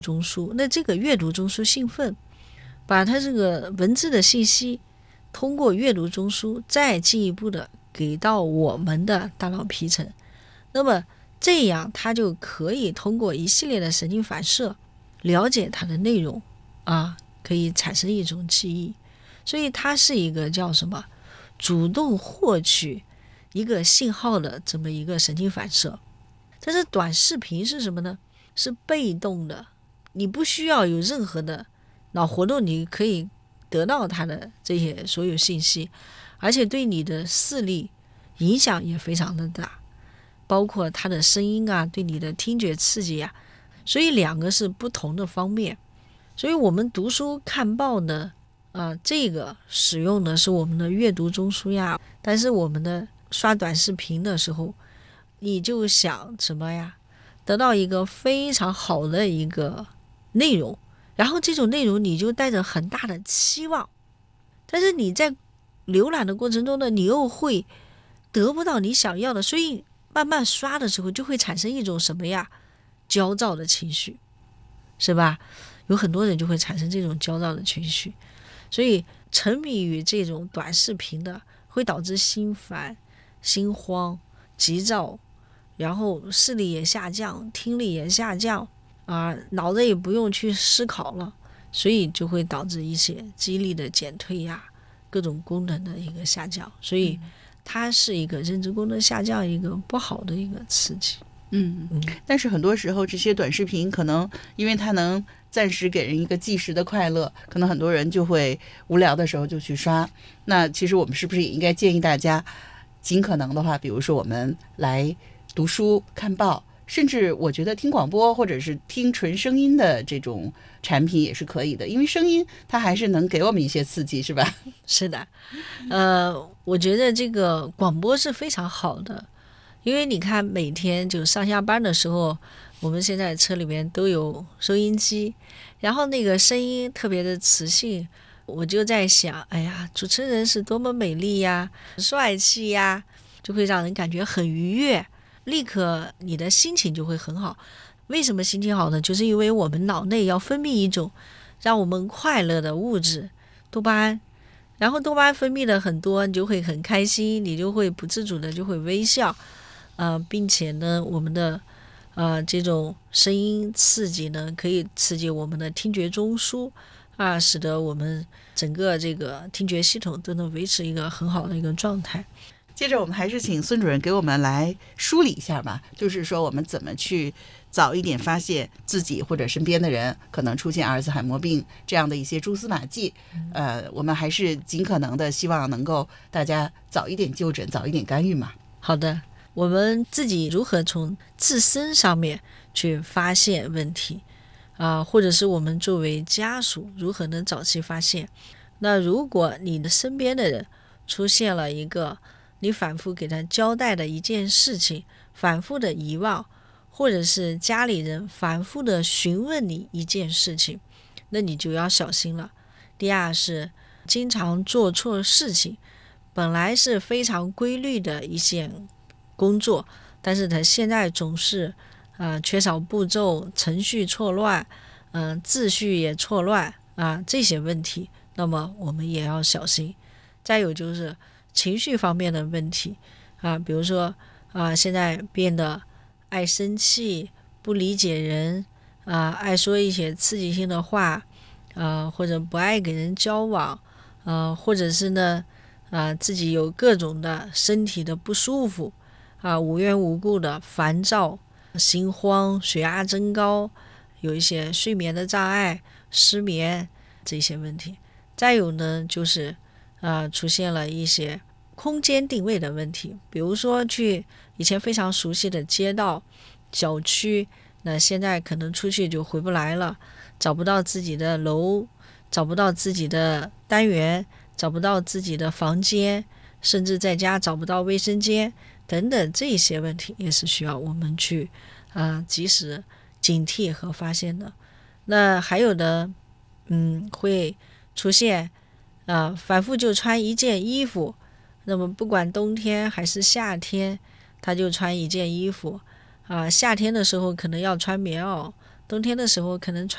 中枢。那这个阅读中枢兴奋，把它这个文字的信息通过阅读中枢再进一步的给到我们的大脑皮层，那么这样它就可以通过一系列的神经反射了解它的内容可以产生一种记忆。所以它是一个叫什么主动获取一个信号的这么一个神经反射。但是短视频是什么呢？是被动的，你不需要有任何的脑活动，你可以得到它的这些所有信息，而且对你的视力影响也非常的大，包括它的声音对你的听觉刺激所以两个是不同的方面。所以我们读书看报呢这个使用的是我们的阅读中枢但是我们的刷短视频的时候，你就想什么得到一个非常好的一个内容，然后这种内容你就带着很大的期望，但是你在浏览的过程中呢，你又会得不到你想要的，所以慢慢刷的时候就会产生一种什么焦躁的情绪，是吧？有很多人就会产生这种焦躁的情绪，所以沉迷于这种短视频的会导致心烦、心慌、急躁，然后视力也下降，听力也下降脑子也不用去思考了，所以就会导致一些记忆力的减退各种功能的一个下降，所以它是一个认知功能下降一个不好的一个刺激。 但是很多时候这些短视频可能因为它能暂时给人一个即时的快乐，可能很多人就会无聊的时候就去刷。那其实我们是不是也应该建议大家尽可能的话，比如说我们来读书看报，甚至我觉得听广播或者是听纯声音的这种产品也是可以的，因为声音它还是能给我们一些刺激，是吧？ 是的，我觉得这个广播是非常好的，因为你看每天就上下班的时候，我们现在车里面都有收音机，然后那个声音特别的磁性，我就在想，哎呀，主持人是多么美丽帅气就会让人感觉很愉悦，立刻你的心情就会很好。为什么心情好呢？就是因为我们脑内要分泌一种让我们快乐的物质多巴胺，然后多巴胺分泌的很多，你就会很开心，你就会不自主的就会微笑并且呢我们的这种声音刺激呢可以刺激我们的听觉中枢使得我们整个这个听觉系统都能维持一个很好的一个状态。 接着我们还是请孙主任给我们来梳理一下吧，就是说我们怎么去早一点发现自己或者身边的人可能出现阿尔茨海默病这样的一些蛛丝马迹。我们还是尽可能的希望能够大家早一点就诊，早一点干预嘛。 好的，我们自己如何从自身上面去发现问题或者是我们作为家属如何能早期发现。那如果你的身边的人出现了一个你反复给他交代的一件事情反复的遗忘，或者是家里人反复的询问你一件事情，那你就要小心了。第二是经常做错事情，本来是非常规律的一件工作，但是他现在总是缺少步骤，程序错乱秩序也错乱这些问题，那么我们也要小心。再有就是情绪方面的问题比如说现在变得爱生气，不理解人爱说一些刺激性的话或者不爱跟人交往或者是呢自己有各种的身体的不舒服无缘无故的烦躁、心慌、血压增高，有一些睡眠的障碍、失眠这些问题。再有呢就是出现了一些空间定位的问题，比如说去以前非常熟悉的街道、小区，那现在可能出去就回不来了，找不到自己的楼，找不到自己的单元，找不到自己的房间，甚至在家找不到卫生间等等，这些问题也是需要我们去及时警惕和发现的。那还有的会出现反复就穿一件衣服，那么不管冬天还是夏天他就穿一件衣服夏天的时候可能要穿棉袄，冬天的时候可能穿